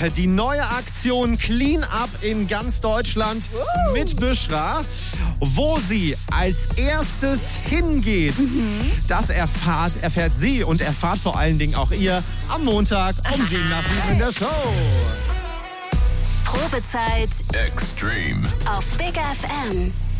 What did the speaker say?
die neue Aktion Clean Up in ganz Deutschland mit Büschra. Wo sie als erstes hingeht, das erfährt sie und erfahrt vor allen Dingen auch ihr am Montag um 7 nach 7 in der Show. Probezeit Extreme auf Big FM.